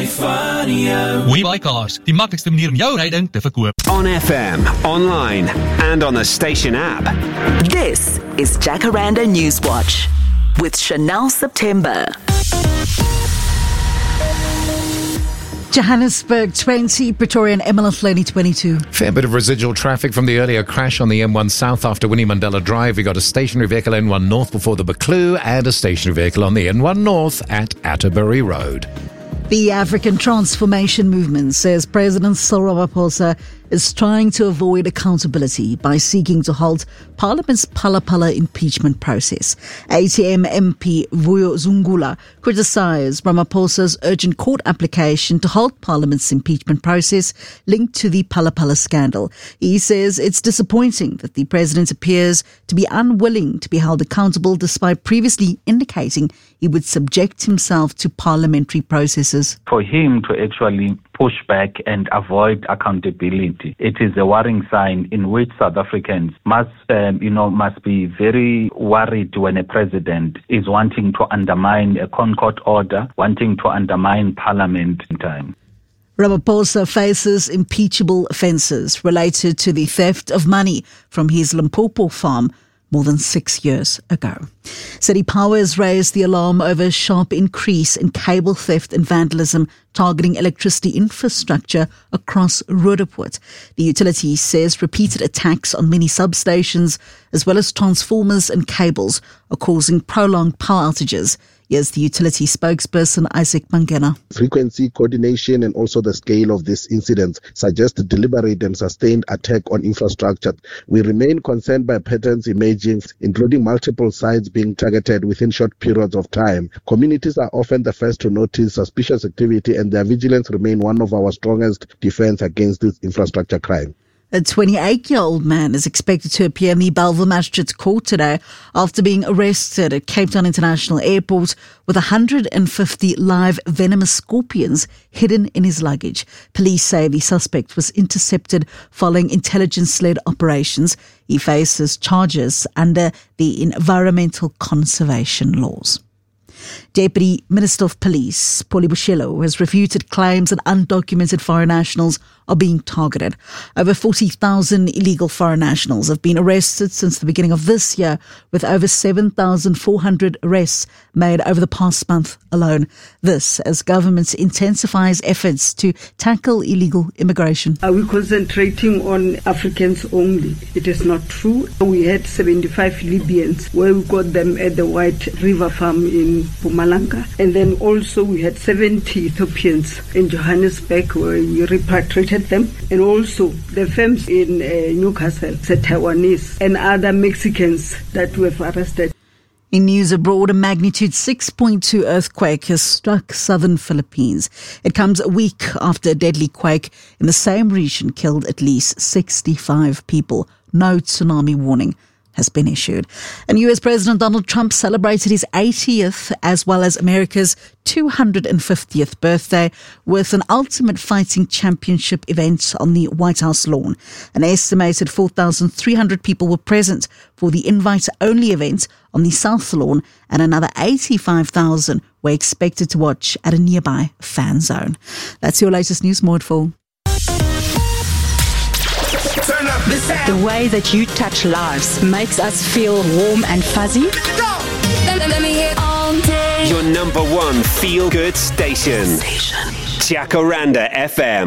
WeBuyCars, die maklikste manier om jou ryding te verkoop. On FM, online and on the station app. This is Jacaranda Newswatch with Chanel September. Johannesburg 20, Pretoria and Emalafleni 22. Fair bit of residual traffic from the earlier crash on the M1 South after Winnie Mandela Drive. We got a stationary vehicle N1 North before the Buccleuch and a stationary vehicle on the N1 North at Atterbury Road. The African Transformation Movement says President Cyril Ramaphosa is trying to avoid accountability by seeking to halt Parliament's Phala impeachment process. ATM MP Vuyo Zungula criticised Ramaphosa's urgent court application to halt Parliament's impeachment process linked to the Phala scandal. He says it's disappointing that the president appears to be unwilling to be held accountable despite previously indicating he would subject himself to parliamentary processes. For him to actually push back and avoid accountability, it is a worrying sign in which South Africans must be very worried when a president is wanting to undermine a Concord order, wanting to undermine Parliament in time. Ramaphosa faces impeachable offences related to the theft of money from his Limpopo farm more than 6 years ago. City Power has raised the alarm over a sharp increase in cable theft and vandalism targeting electricity infrastructure across Roodepoort. The utility says repeated attacks on many substations as well as transformers and cables are causing prolonged power outages. Here's the utility spokesperson Isaac Mangena. Frequency, coordination and also the scale of these incidents suggest a deliberate and sustained attack on infrastructure. We remain concerned by patterns emerging, including multiple sites being targeted within short periods of time. Communities are often the first to notice suspicious activity and their vigilance remain one of our strongest defense against this infrastructure crime. A 28-year-old man is expected to appear in the Bellville Magistrates Court today after being arrested at Cape Town International Airport with 150 live venomous scorpions hidden in his luggage. Police say the suspect was intercepted following intelligence-led operations. He faces charges under the environmental conservation laws. Deputy Minister of Police, Polly Bushelo, has refuted claims that undocumented foreign nationals are being targeted. Over 40,000 illegal foreign nationals have been arrested since the beginning of this year, with over 7,400 arrests made over the past month alone. This as government intensifies efforts to tackle illegal immigration. Are we concentrating on Africans only? It is not true. We had 75 Libyans where we got them at the White River Farm in Mpumalanga. And then also we had 70 Ethiopians in Johannesburg where we repatriated them. And also the firms in Newcastle, the Taiwanese and other Mexicans that were arrested. In news abroad, a magnitude 6.2 earthquake has struck southern Philippines. It comes a week after a deadly quake in the same region killed at least 65 people. No tsunami warning has been issued. And US President Donald Trump celebrated his 80th as well as America's 250th birthday with an Ultimate Fighting Championship event on the White House lawn. An estimated 4,300 people were present for the invite-only event on the South Lawn, and another 85,000 were expected to watch at a nearby fan zone. That's your latest news. More at 4. The way that you touch lives makes us feel warm and fuzzy. Your number one feel-good station. Jacaranda FM.